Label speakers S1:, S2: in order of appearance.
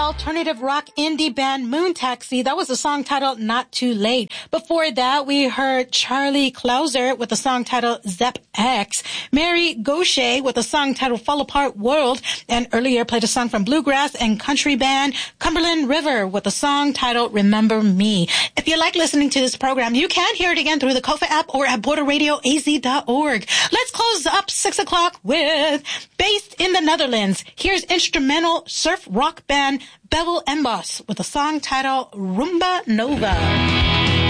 S1: alternative rock indie band Moon Taxi. That was a song titled Not Too Late. Before that, we heard Charlie Clouser with a song titled Zep X, Mary Gaucher with a song titled Fall Apart World, and earlier played a song from bluegrass and country band Cumberland River with a song titled Remember Me. If you like listening to this program, you can hear it again through the Kofa app or at borderradioaz.org. Let's close up 6 o'clock with, based in the Netherlands, here's instrumental surf rock band Bevel Emboss with a song titled Rumba Nova.